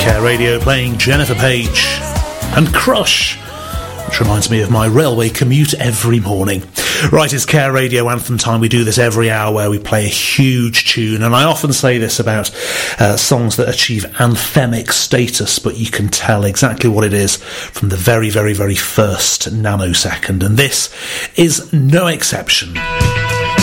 Care Radio playing Jennifer Page and Crush, which reminds me of my railway commute every morning. Right, it's Care Radio Anthem time. We do this every hour where we play a huge tune, and I often say this about songs that achieve anthemic status, but you can tell exactly what it is from the very, very, very first nanosecond, and this is no exception.